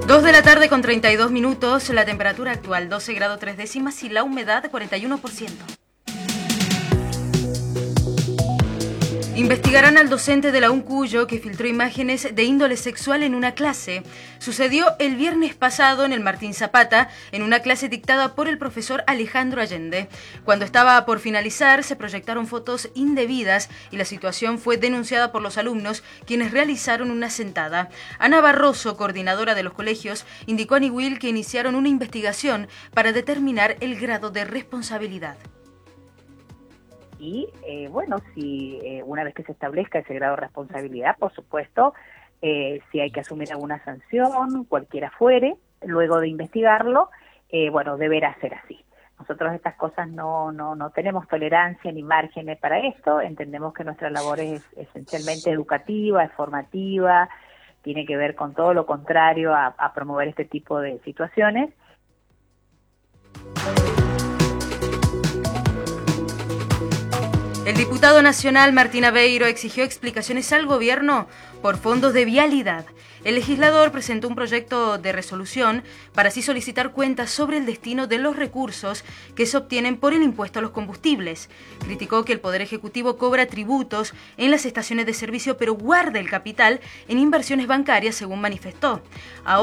2 de la tarde con 32 minutos, la temperatura actual 12 grados 3 décimas y la humedad 41%. Investigarán al docente de la UNCUYO que filtró imágenes de índole sexual en una clase. Sucedió el viernes pasado en el Martín Zapata, en una clase dictada por el profesor Alejandro Allende. Cuando estaba por finalizar, se proyectaron fotos indebidas y la situación fue denunciada por los alumnos, quienes realizaron una sentada. Ana Barroso, coordinadora de los colegios, indicó a Niwil que iniciaron una investigación para determinar el grado de responsabilidad. Y si una vez que se establezca ese grado de responsabilidad, por supuesto, si hay que asumir alguna sanción, cualquiera fuere, luego de investigarlo, deberá ser así. Nosotros estas cosas no tenemos tolerancia ni márgenes para esto, entendemos que nuestra labor es esencialmente educativa, es formativa, tiene que ver con todo lo contrario a promover este tipo de situaciones. El diputado nacional Martín Aveiro exigió explicaciones al gobierno por fondos de vialidad. El legislador presentó un proyecto de resolución para así solicitar cuentas sobre el destino de los recursos que se obtienen por el impuesto a los combustibles. Criticó que el Poder Ejecutivo cobra tributos en las estaciones de servicio, pero guarda el capital en inversiones bancarias, según manifestó.